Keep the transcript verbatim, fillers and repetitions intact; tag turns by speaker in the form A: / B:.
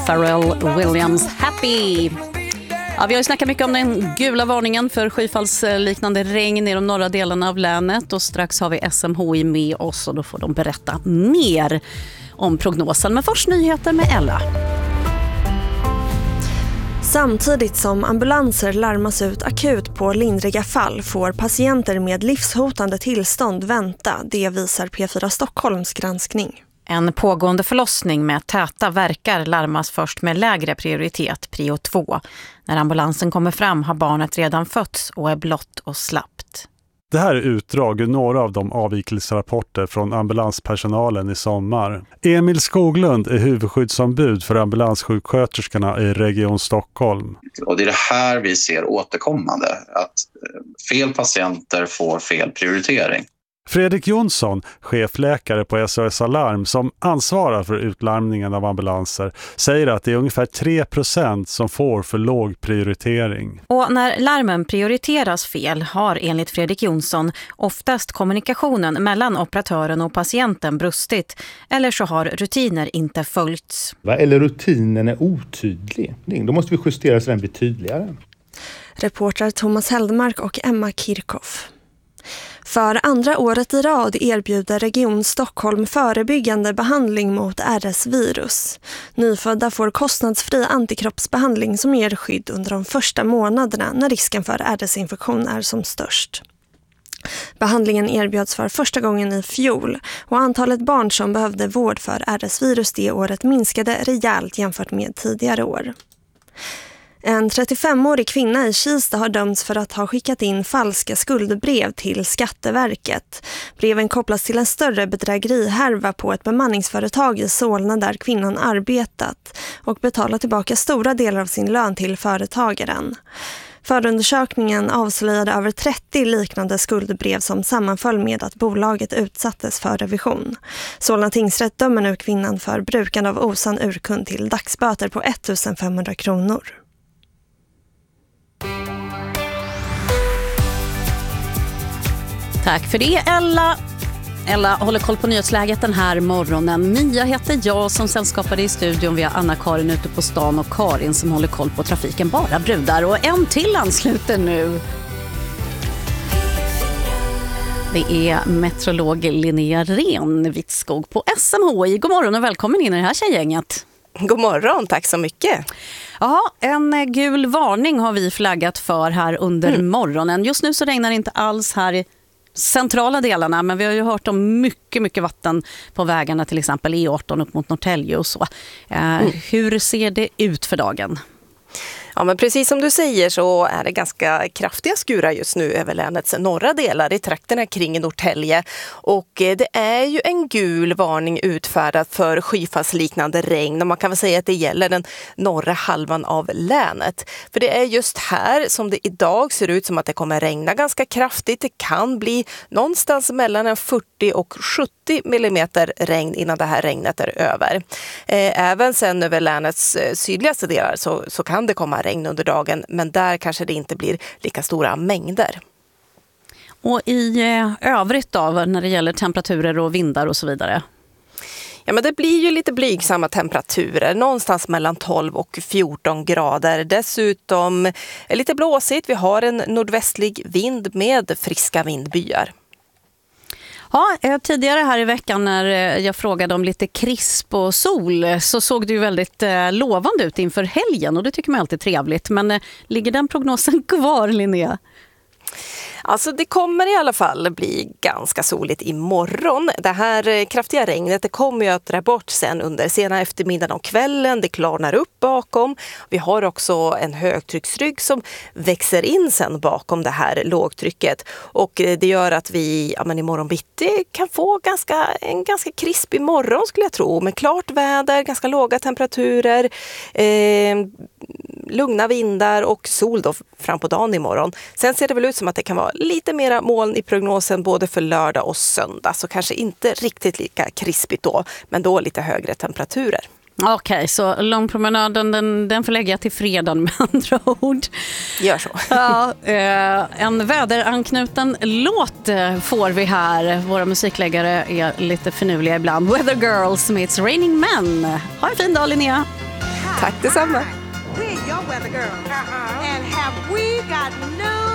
A: Pharrell Williams, Happy. Ja, vi har ju snackat mycket om den gula varningen för skyfallsliknande regn i de norra delarna av länet. Och strax har vi S M H I med oss och då får de berätta mer om prognosen. Men först nyheter med Ella.
B: Samtidigt som ambulanser larmas ut akut på lindriga fall får patienter med livshotande tillstånd vänta. Det visar P fyra Stockholms granskning.
C: En pågående förlossning med täta verkar larmas först med lägre prioritet, prio två. När ambulansen kommer fram har barnet redan fötts och är blott och slappt.
D: Det här är utdrag ur några av de avvikelserapporter från ambulanspersonalen i sommar. Emil Skoglund är huvudskyddsombud för ambulanssjuksköterskorna i Region Stockholm.
E: Och det är det här vi ser återkommande, att fel patienter får fel prioritering.
D: Fredrik Jonsson, chefläkare på S O S Alarm som ansvarar för utlarmningen av ambulanser, säger att det är ungefär tre procent som får för låg prioritering.
C: Och när larmen prioriteras fel har enligt Fredrik Jonsson oftast kommunikationen mellan operatören och patienten brustit eller så har rutiner inte följts.
F: Eller rutinen är otydlig. Då måste vi justera så den blir tydligare.
B: Reporter Thomas Heldmark och Emma Kirchhoff. För andra året i rad erbjuder Region Stockholm förebyggande behandling mot R S-virus. Nyfödda får kostnadsfri antikroppsbehandling som ger skydd under de första månaderna när risken för R S-infektion är som störst. Behandlingen erbjöds för första gången i fjol och antalet barn som behövde vård för R S-virus det året minskade rejält jämfört med tidigare år. En trettiofemårig kvinna i Kista har dömts för att ha skickat in falska skuldbrev till Skatteverket. Breven kopplas till en större bedrägerihärva på ett bemanningsföretag i Solna där kvinnan arbetat och betalar tillbaka stora delar av sin lön till företagaren. Förundersökningen avslöjade över trettio liknande skuldbrev som sammanföll med att bolaget utsattes för revision. Solna tingsrätt dömer nu kvinnan för brukande av osann urkund till dagsböter på ettusenfemhundra kronor.
A: Tack för det, Ella. Ella håller koll på nyhetsläget den här morgonen. Mia heter jag som sällskapade i studion. Vi har Anna-Karin ute på stan och Karin som håller koll på trafiken. Bara brudar och en till ansluter nu. Det är meteorolog Linnea Renvitskog på S M H I. God morgon och välkommen in i det här tjejgänget.
G: God morgon, tack så mycket.
A: Ja, en gul varning har vi flaggat för här under mm. morgonen. Just nu så regnar det inte alls här i centrala delarna, men vi har ju hört om mycket, mycket vatten på vägarna, till exempel E arton upp mot Norrtälje och så. Eh, mm. Hur ser det ut för dagen?
G: Ja, men precis som du säger så är det ganska kraftiga skurar just nu över länets norra delar i trakterna kring Norrtälje. Och det är ju en gul varning utfärdad för skyfallsliknande regn. Och man kan väl säga att det gäller den norra halvan av länet. För det är just här som det idag ser ut som att det kommer regna ganska kraftigt. Det kan bli någonstans mellan en fyrtio och sjuttio millimeter regn innan det här regnet är över. Även sen över länets sydligaste delar så, så kan det komma regn under dagen, men där kanske det inte blir lika stora mängder.
A: Och i eh, övrigt då, när det gäller temperaturer och vindar och så vidare?
G: Ja, men det blir ju lite blygsamma temperaturer, någonstans mellan tolv och fjorton grader. Dessutom är lite blåsigt, vi har en nordvästlig vind med friska vindbyar.
A: Ja, tidigare här i veckan när jag frågade om lite krisp och sol så såg det ju väldigt lovande ut inför helgen och det tycker man alltid är trevligt. Men ligger den prognosen kvar, Linnea?
G: Alltså det kommer i alla fall bli ganska soligt imorgon. Det här kraftiga regnet det kommer ju att dra bort sen under sena eftermiddagen och kvällen. Det klarnar upp bakom. Vi har också en högtrycksrygg som växer in sen bakom det här lågtrycket. Och det gör att vi ja, men imorgon bitti kan få ganska, en ganska krispig morgon skulle jag tro. Med klart väder, ganska låga temperaturer, eh, lugna vindar och sol då fram på dagen imorgon. Sen ser det väl ut som att det kan vara lite mera moln i prognosen både för lördag och söndag. Så kanske inte riktigt lika krispigt då, men då lite högre temperaturer.
A: Okej, okay, så långpromenaden den, den får lägga till fredagen med andra ord.
G: Gör så.
A: Ja, eh, en väderanknuten låt får vi här. Våra musikläggare är lite finurliga ibland. Weather Girls meets Raining Men. Ha en fin dag, Linnea.
G: Tack detsamma.
H: We're your weather girls. Uh-huh. And have we got news?